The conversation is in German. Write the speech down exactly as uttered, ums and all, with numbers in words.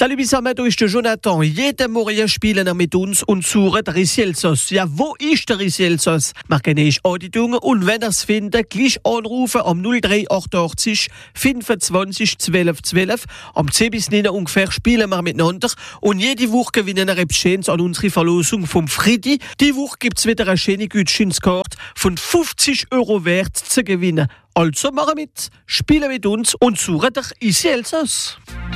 Salut zusammen, du ist der Jonathan. Jeden Morgen spielen wir mit uns und suchen den Risielsos. Ja, wo ist der Risielsos? Machen eine Auditung und wenn ihr es findet, gleich anrufen am null drei achtundachtzig fünfundzwanzig zwölf zwölf. Am zehn bis neun ungefähr spielen wir miteinander und jede Woche gewinnen wir etwas Schönes an unsere Verlosung vom Friedi. Die Woche gibt es wieder eine schöne Gutscheinskarte von fünfzig Euro wert zu gewinnen. Also machen mit, spielen mit uns und suchen den Risielsos.